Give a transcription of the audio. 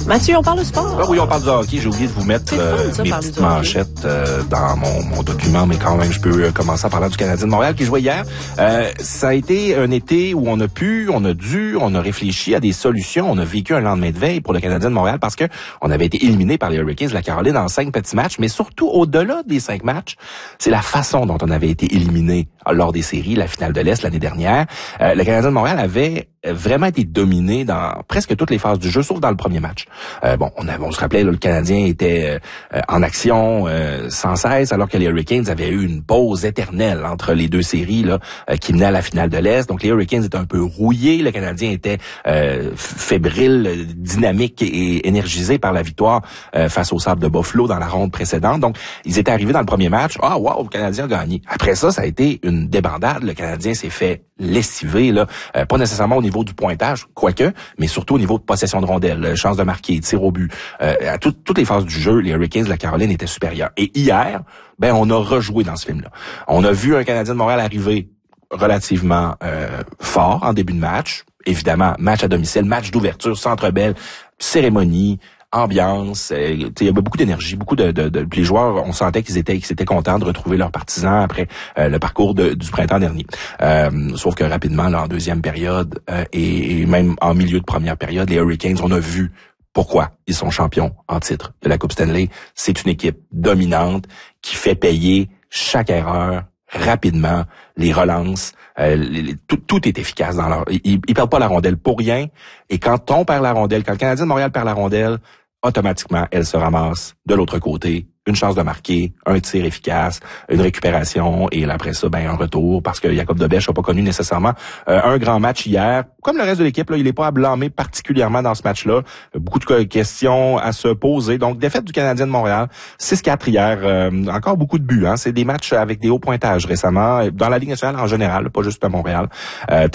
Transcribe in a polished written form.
Mathieu, on parle de sport. Oui, on parle du hockey. J'ai oublié de vous mettre mes petites manchettes dans mon document, mais quand même, je peux commencer en parlant du Canadien de Montréal qui jouait hier. Ça a été un été où on a réfléchi à des solutions. On a vécu un lendemain de veille pour le Canadien de Montréal parce que on avait été éliminé par les Hurricanes de la Caroline en 5 petits matchs, mais surtout au-delà des 5 matchs, c'est la façon dont on avait été éliminé lors des séries, la finale de l'Est l'année dernière. Le Canadien de Montréal avait vraiment été dominé dans presque toutes les phases du jeu, sauf dans le premier match. On se rappelait, là, le Canadien était en action sans cesse, alors que les Hurricanes avaient eu une pause éternelle entre les deux séries là, qui menaient à la finale de l'Est. Donc les Hurricanes étaient un peu rouillés, le Canadien était fébrile, dynamique et énergisé par la victoire face aux Sabres de Buffalo dans la ronde précédente. Donc ils étaient arrivés dans le premier match, le Canadien a gagné. Après ça a été une débandade. Le Canadien s'est fait lessiver, là, pas nécessairement au niveau du pointage, quoique, mais surtout au niveau de possession de rondelles, chance de marquer, tir au but. À toutes les phases du jeu, les Hurricanes de la Caroline étaient supérieurs. Et hier, on a rejoué dans ce film-là. On a vu un Canadien de Montréal arriver relativement fort en début de match. Évidemment, match à domicile, match d'ouverture, Centre Bell, cérémonie, ambiance, il y avait beaucoup d'énergie, beaucoup de les joueurs, on sentait qu'ils étaient contents de retrouver leurs partisans après le parcours du printemps dernier. Sauf que rapidement, là, en deuxième période et même en milieu de première période, les Hurricanes, on a vu pourquoi ils sont champions en titre de la Coupe Stanley. C'est une équipe dominante qui fait payer chaque erreur rapidement, les relances, tout est efficace dans leur. Ils perdent pas la rondelle pour rien. Et quand on perd la rondelle, quand le Canadien de Montréal perd la rondelle, automatiquement, elle se ramasse de l'autre côté. Une chance de marquer, un tir efficace, une récupération et là, après ça, un retour parce que Jacob Debesch n'a pas connu nécessairement un grand match hier. Comme le reste de l'équipe, là, il n'est pas à blâmer particulièrement dans ce match-là. Beaucoup de questions à se poser. Donc, défaite du Canadien de Montréal, 6-4 hier. Encore beaucoup de buts. Hein. C'est des matchs avec des hauts pointages récemment dans la Ligue nationale en général, pas juste à Montréal.